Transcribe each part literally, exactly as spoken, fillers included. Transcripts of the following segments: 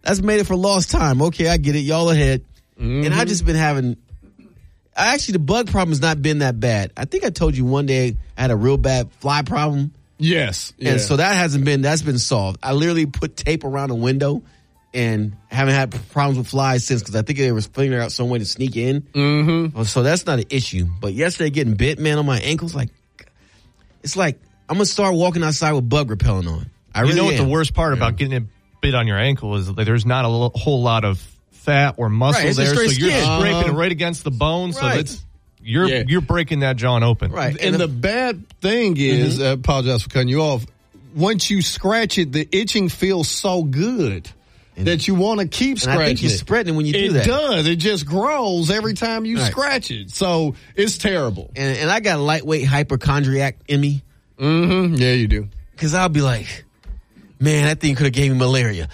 That's made it for lost time. Okay, I get it. Y'all ahead. Mm-hmm. And I just been having, actually the bug problem has not been that bad. I think I told you one day I had a real bad fly problem. Yes. And yeah. so that hasn't been, that's been solved. I literally put tape around a window and haven't had problems with flies since because I think they were figuring out some way to sneak in. Mm-hmm. So that's not an issue. But yesterday getting bit, man, on my ankles, like, it's like I'm going to start walking outside with bug repellent on. I really You know what am. the worst part yeah. about getting it bit on your ankle is that there's not a l- whole lot of fat or muscle right, it's there, just so straight you're skin. scraping Uh-huh. it right against the bone, so Right. that's you're Yeah. you're breaking that joint open. Right. And, And the the- bad thing is, Mm-hmm. I apologize for cutting you off, once you scratch it, the itching feels so good And- that you want to keep And scratching I think you're it. spreading it when you do It that. does. It just grows every time you Right. scratch it. So it's terrible. And, and I got a lightweight hypochondriac in me Mm-hmm. Yeah, you do. because I'll be like, man, that thing could have gave me malaria.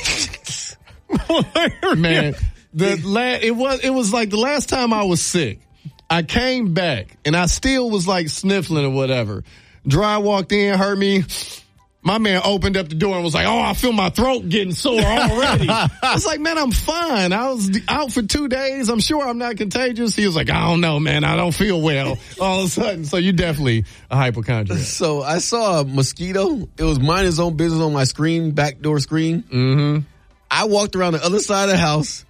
Man, the la- it was it was like the last time I was sick. I came back and I still was like sniffling or whatever. Dry walked in, heard me. My man opened up the door and was like, "Oh, I feel my throat getting sore already." I was like, "Man, I'm fine. I was out for two days. I'm sure I'm not contagious." He was like, "I don't know, man. I don't feel well." All of a sudden, so you definitely a hypochondriac. So I saw a mosquito. It was minding his own business on my screen, backdoor screen. Mm-hmm. I walked around the other side of the house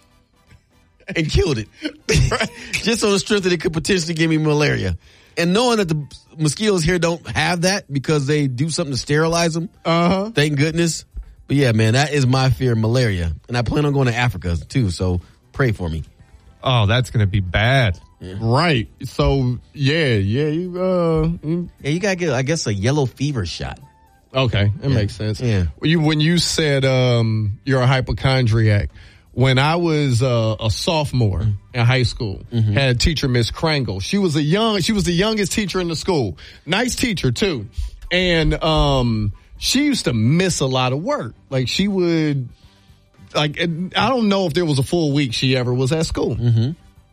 and killed it. Just on the strength that it could potentially give me malaria. And knowing that the mosquitoes here don't have that because they do something to sterilize them. Uh-huh. Thank goodness. But yeah, man, that is my fear, malaria. And I plan on going to Africa too, so pray for me. Oh, that's going to be bad. Right. So yeah, yeah. You uh. you- Yeah, you gotta get, I guess, a yellow fever shot. Okay, that Yeah. makes sense. Yeah. You, when you said um, you're a hypochondriac, when I was uh, a sophomore Mm-hmm. in high school, had a teacher, Miss Krangle. She was a young, she was the youngest teacher in the school. Nice teacher too, and um, she used to miss a lot of work. Like she would, like I don't know if there was a full week she ever was at school. Mm-hmm.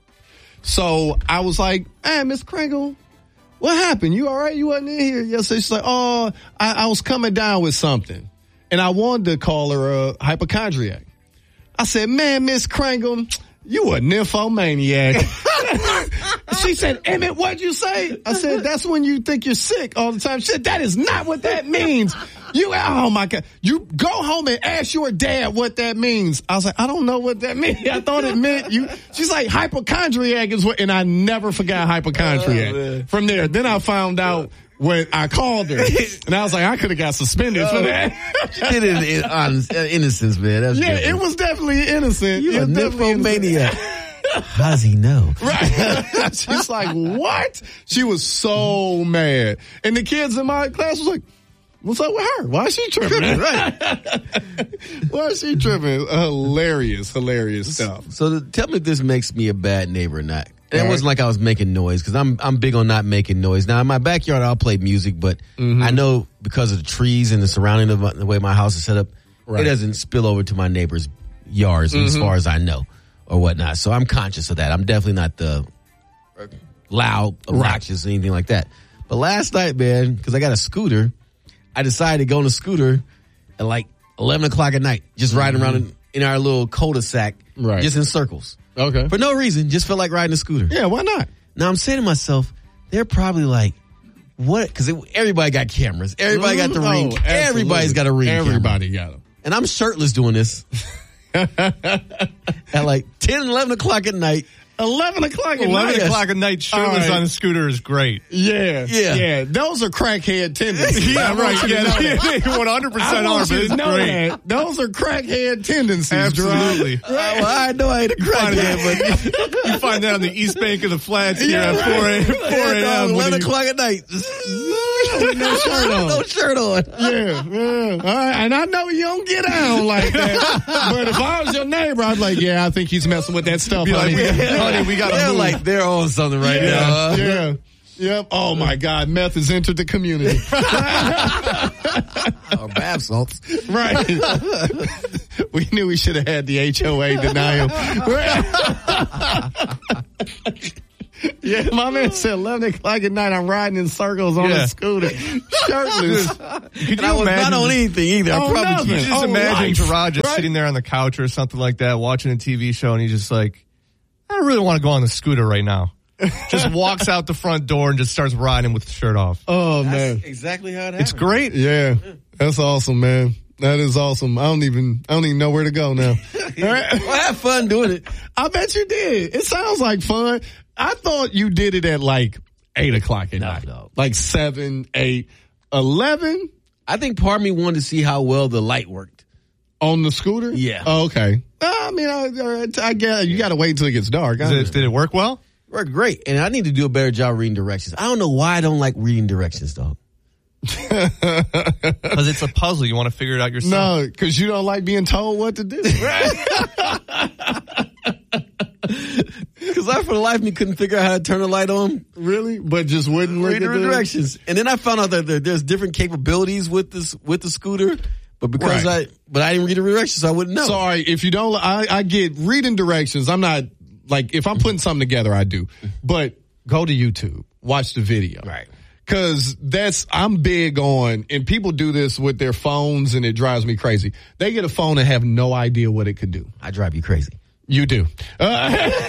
So I was like, "Hey, Miss Krangle, what happened? You all right? You wasn't in here yesterday." She's like, "Oh, I, I was coming down with something." And I wanted to call her a hypochondriac. I said, "Man, Miss Krangle, you a nymphomaniac." She said, "Emmett, what'd you say?" I said, "That's when you think you're sick all the time." She said, "That is not what that means. You, oh my God. You go home and ask your dad what that means." I was like, "I don't know what that means. I thought it meant you." She's like, "Hypochondriac is what," and I never forgot hypochondriac. Oh, From there, then I found out when I called her, and I was like, I could have got suspended for that. She did it in honest, uh, innocence, man. That's Yeah, good. it was definitely innocent. You It a was definitely nymphomaniac. How's he know? Right. She's like, what? She was so mad. And the kids in my class was like, what's up with her? Why is she tripping? Right. Why is she tripping? Hilarious, hilarious stuff. So the, tell me if this makes me a bad neighbor or not. And it All wasn't right. like I was making noise because I'm I'm big on not making noise. Now in my backyard I'll play music, but Mm-hmm. I know because of the trees and the surrounding of my, the way my house is set up, Right. it doesn't spill over to my neighbors' yards as Mm-hmm. far as I know or whatnot. So I'm conscious of that. I'm definitely not the loud, obnoxious, or anything like that. But last night, man, because I got a scooter, I decided to go on a scooter at like eleven o'clock at night, just riding around in, in our little cul-de-sac, Right. just in circles. Okay. For no reason, just felt like riding a scooter. Yeah, why not? Now I'm saying to myself, they're probably like, what? Because everybody got cameras. Everybody got the Oh, ring. absolutely. Everybody's got a ring camera. Everybody got them. And I'm shirtless doing this at like ten, eleven o'clock at night. eleven o'clock at Eleven night. o'clock at night, shirtless All right. on a scooter is great. Yeah, Yeah. yeah. Those are crackhead tendencies. Yeah, I want right. you to know that. Yeah, they one hundred I percent are, want but you it's to know great. that. Those are crackhead tendencies. Absolutely. Uh, well, I know I ain't a crackhead, but You find that on the East Bank of the Flats here at Yeah, four right. a.m. eleven when you- o'clock at night. With no shirt on. No shirt on. Yeah, yeah. All right. And I know you don't get down like that. But if I was your neighbor, I'd like, yeah, I think he's messing with that stuff, Be like, honey. honey, we got They're to move. like, they're on something right now. yeah, yeah. Yep. Oh my God, meth has entered the community. Or bath salts. Right. We knew we should have had the H O A denial. Yeah, Yeah, my man said eleven o'clock at night, I'm riding in circles on Yeah. a scooter, shirtless. Could And I was not on anything either. I Oh, promise nothing. you. You just Oh, imagine life, Gerard just right? sitting there on the couch or something like that, watching a T V show, and he's just like, I don't really want to go on the scooter right now. Just walks out the front door and just starts riding with the shirt off. Oh, That's man. exactly how it happened. It's great. Yeah, that's awesome, man. That is awesome. I don't even, I don't even know where to go now. All right. Well, I have fun doing it. I bet you did. It sounds like fun. I thought you did it at like eight o'clock at No, night. no. Like seven, eight, eleven I think part of me wanted to see how well the light worked. on the scooter? Yeah. Oh, okay. I mean, I, I guess you got to wait until it gets dark. I Did it, did it work well? Worked great. And I need to do a better job reading directions. I don't know why I don't like reading directions, dog. Because it's a puzzle. You want to figure it out yourself. No, because you don't like being told what to do. Because I, for the life of me, couldn't figure out how to turn the light on. Really? But just wouldn't look Read at the the directions. And then I found out that there, there's different capabilities with this, with the scooter. But because Right. I, but I didn't read the directions, so I wouldn't know. Sorry, if you don't, I, I get reading directions. I'm not, like, if I'm putting something together, I do. But go to YouTube, watch the video. Right. Cause that's, I'm big on, and people do this with their phones and it drives me crazy. They get a phone and have no idea what it could do. I drive you crazy. You do. Uh,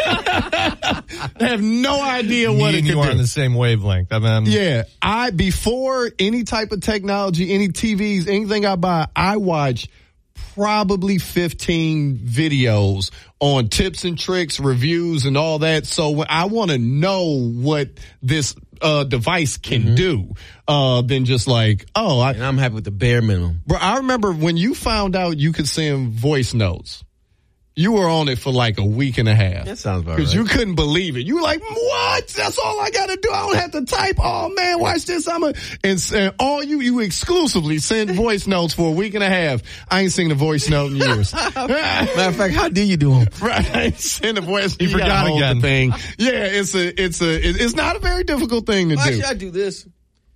they have no idea Me what it and could you are do. on the same wavelength. I mean, Yeah, I before any type of technology, any T Vs, anything I buy, I watch probably fifteen videos on tips and tricks, reviews, and all that. So when I want to know what this uh, device can Mm-hmm. do, uh, than just like, oh, I, And I'm happy with the bare minimum. bro, I remember when you found out you could send voice notes. You were on it for like a week and a half. That sounds about Because right. you couldn't believe it. You were like, what? That's all I got to do. I don't have to type. Oh, man, watch this. I'm a, and, and all you, you exclusively sent voice notes for a week and a half. I ain't seen a voice note in years. Matter of fact, how do you do them? Right. I ain't sent a voice. You gotta forgot hold again. the thing. Yeah, it's a, it's a, it- it's not a very difficult thing to Why do. should I do this?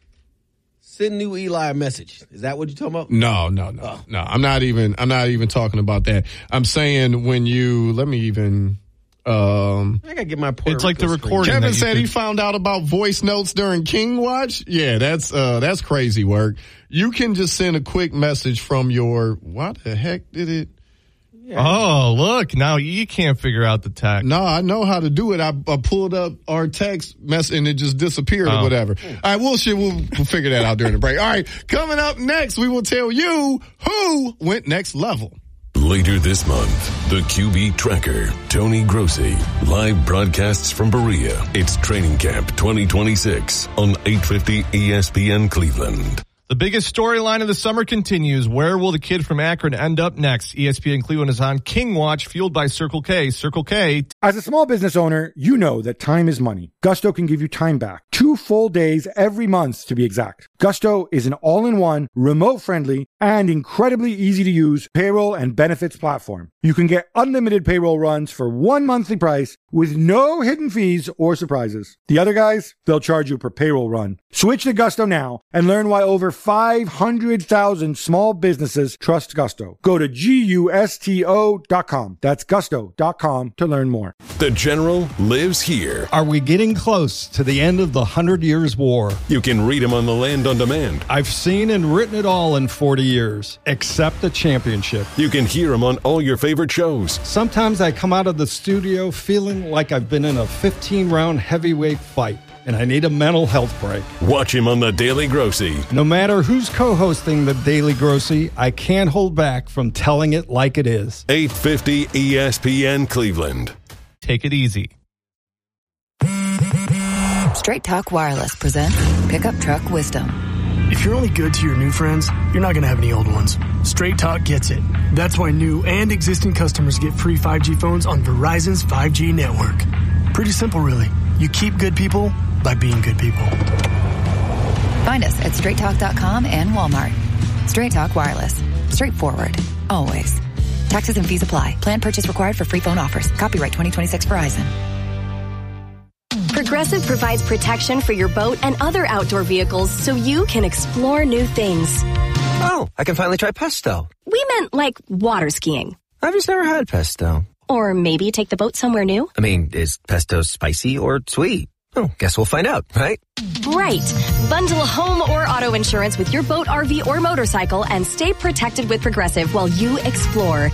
Send new Eli a message. Is that what you're talking about? No, no, no, no. I'm not even. I'm not even talking about that. I'm saying when you. Let me even. Um, I gotta get my Puerto It's like Rico the screen. recording. Kevin that you said could- he found out about voice notes during King Watch. Yeah, that's uh, that's crazy work. You can just send a quick message from your. What the heck did it? Oh, look. Now you can't figure out the tech. No, I know how to do it. I, I pulled up our text mess and it just disappeared or Oh. whatever. All right, we'll shit. We'll, we'll figure that out during the break. All right, coming up next, we will tell you who went next level. Later this month, the Q B Tracker, Tony Grossi, live broadcasts from Berea. It's Training Camp twenty twenty-six on eight fifty E S P N Cleveland. The biggest storyline of the summer continues. Where will the kid from Akron end up next? E S P N Cleveland is on King Watch, fueled by Circle K. Circle K. As a small business owner, you know that time is money. Gusto can give you time back. Two full days every month, to be exact. Gusto is an all-in-one, remote-friendly, and incredibly easy-to-use payroll and benefits platform. You can get unlimited payroll runs for one monthly price with no hidden fees or surprises. The other guys, they'll charge you per payroll run. Switch to Gusto now and learn why over five hundred thousand small businesses trust Gusto. Go to G U S T O dot com. That's gusto dot com to learn more. The General lives here. Are we getting close to the end of the Hundred Years' War? You can read him on the Land on Demand. I've seen and written it all in forty years, except the championship. You can hear him on all your favorite shows. Sometimes I come out of the studio feeling like I've been in a fifteen-round heavyweight fight, and I need a mental health break. Watch him on the Daily Grossi. No matter who's co-hosting the Daily Grossi, I can't hold back from telling it like it is. eight fifty E S P N Cleveland. Take it easy. Straight Talk Wireless presents Pickup Truck Wisdom. If you're only good to your new friends, you're not going to have any old ones. Straight Talk gets it. That's why new and existing customers get free five G phones on Verizon's five G network. Pretty simple, really. You keep good people by being good people. Find us at straight talk dot com and Walmart. Straight Talk Wireless. Straightforward. Always. Taxes and fees apply. Plan purchase required for free phone offers. Copyright twenty twenty-six Verizon. Progressive provides protection for your boat and other outdoor vehicles so you can explore new things. Oh, I can finally try pesto. We meant like water skiing. I've just never had pesto. Or maybe take the boat somewhere new. I mean, is pesto spicy or sweet? Oh, guess we'll find out, right? Right. Bundle home or auto insurance with your boat, R V, or motorcycle and stay protected with Progressive while you explore.